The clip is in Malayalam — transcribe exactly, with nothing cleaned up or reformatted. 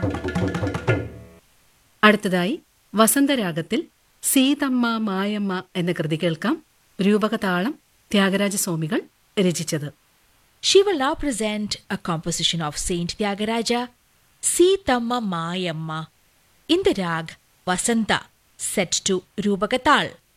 അടുത്തതായി വസന്തരാഗത്തിൽ സീതമ്മ മായമ്മ എന്ന കൃതി കേൾക്കാം. രൂപകതാളം ത്യാഗരാജസ്വാമികൾ രചിച്ചത്. She will now present a composition of Saint Tyagaraja, Seethamma Mayamma, in the rag Vasanta, set to Rupakatal.